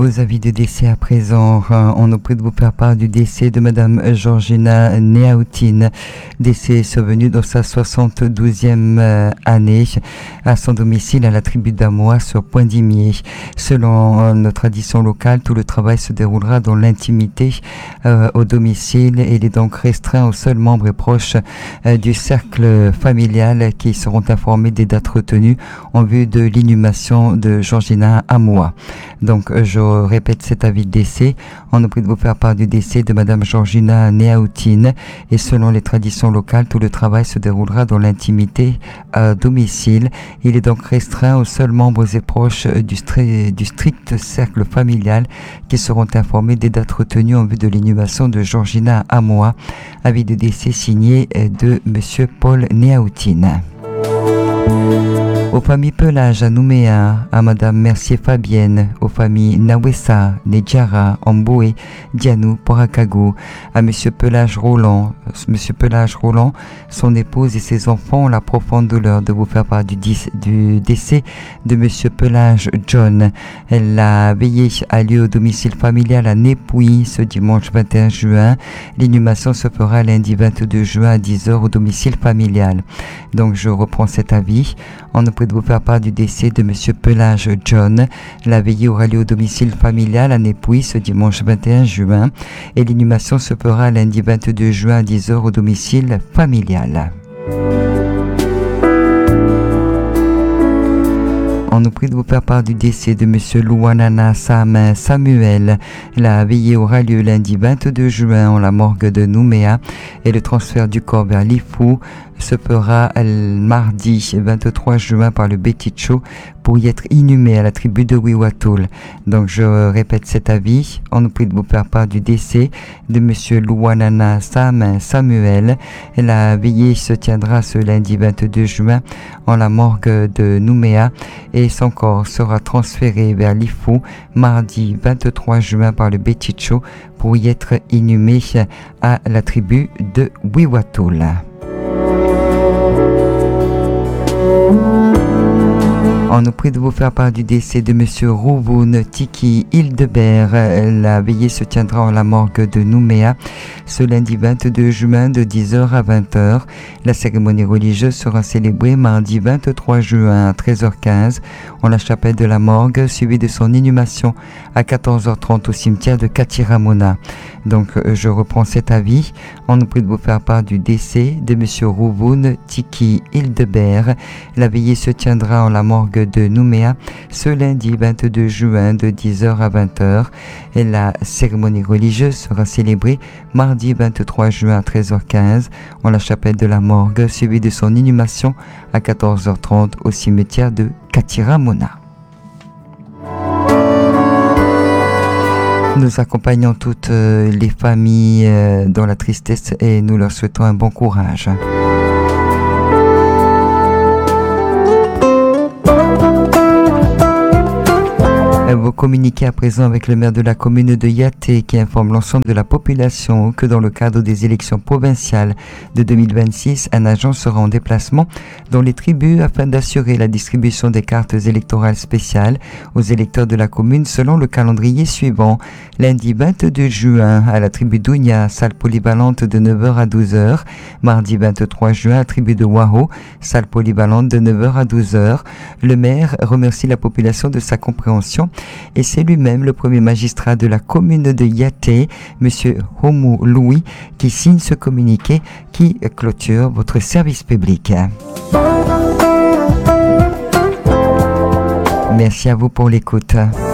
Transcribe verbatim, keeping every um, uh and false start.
Vos avis de décès à présent. On nous prie de vous faire part du décès de Madame Georgina Néaoutine, décès survenu dans sa soixante-douzième année à son domicile à la tribu d'Amoa sur Point-d'Imier. Selon nos traditions locales, tout le travail se déroulera dans l'intimité euh, au domicile et il est donc restreint aux seuls membres et proches euh, du cercle familial qui seront informés des dates retenues en vue de l'inhumation de Georgina Amoa. Donc je répète cet avis de décès. On nous prie de vous faire part du décès de Madame Georgina Néaoutine et selon les traditions locales, tout le travail se déroulera dans l'intimité à domicile. Il est donc restreint aux seuls membres et proches du, stri- du strict cercle familial qui seront informés des dates retenues en vue de l'inhumation de Georgina Amoa. Avis de décès signé de Monsieur Paul Néaoutine. Aux familles Pelage à Nouméa, à Madame Mercier Fabienne, aux familles Nawessa, Nedjara, Amboué, Dianou, Porakago, à Monsieur Pelage Roland, Monsieur Pelage Roland, son épouse et ses enfants ont la profonde douleur de vous faire part du, du décès de Monsieur Pelage John. La veillée a lieu au domicile familial à Népouy ce dimanche vingt et un juin. L'inhumation se fera lundi vingt-deux juin à dix heures au domicile familial. Donc je reprends cet avis. On nous prie de vous faire part du décès de Monsieur Pelage John. La veillée aura lieu au domicile familial à Népouy ce dimanche vingt et un juin et l'inhumation se fera lundi vingt-deux juin à dix heures au domicile familial. On nous prie de vous faire part du décès de Monsieur Louanana Sam Samuel. La veillée aura lieu lundi vingt-deux juin en la morgue de Nouméa et le transfert du corps vers Lifou se fera le mardi vingt-trois juin par le Beticho pour y être inhumé à la tribu de Wiwatoul. Donc je répète cet avis. On nous prie de vous faire part du décès de Monsieur Louanana Sam Samuel. La veillée se tiendra ce lundi vingt-deux juin en la morgue de Nouméa et son corps sera transféré vers Lifou mardi vingt-trois juin par le Beticho pour y être inhumé à la tribu de Wiwatoul. On nous prie de vous faire part du décès de Monsieur Rouvoun Tiki Hildebert. La veillée se tiendra en la morgue de Nouméa ce lundi vingt-deux juin de dix heures à vingt heures. La cérémonie religieuse sera célébrée mardi vingt-trois juin à treize heures quinze en la chapelle de la morgue, suivie de son inhumation à quatorze heures trente au cimetière de Katiramona. Donc je reprends cet avis. On nous prie de vous faire part du décès de Monsieur Rouvoun Tiki Hildebert. La veillée se tiendra en la morgue de Nouméa ce lundi vingt-deux juin de dix heures à vingt heures et la cérémonie religieuse sera célébrée mardi vingt-trois juin à treize heures quinze en la chapelle de la morgue, suivie de son inhumation à quatorze heures trente au cimetière de Katiramona. Nous accompagnons toutes les familles dans la tristesse et nous leur souhaitons un bon courage. Vous communiquez à présent avec le maire de la commune de Yaté qui informe l'ensemble de la population que dans le cadre des élections provinciales de deux mille vingt-six, un agent sera en déplacement dans les tribus afin d'assurer la distribution des cartes électorales spéciales aux électeurs de la commune selon le calendrier suivant. Lundi vingt-deux juin à la tribu d'Ounia, salle polyvalente de neuf heures à douze heures. Mardi vingt-trois juin à la tribu de Waho, salle polyvalente de neuf heures à douze heures. Le maire remercie la population de sa compréhension et c'est lui-même le premier magistrat de la commune de Yaté, Monsieur Homu Louis, qui signe ce communiqué qui clôture votre service public. Merci à vous pour l'écoute.